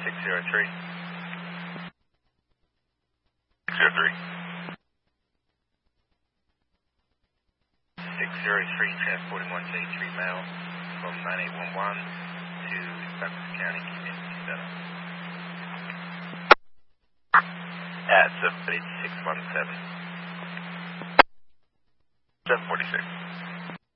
603. 603. 603, transporting 1J3 mail from 9811 to Douglas County Community Center. At 74617. 746.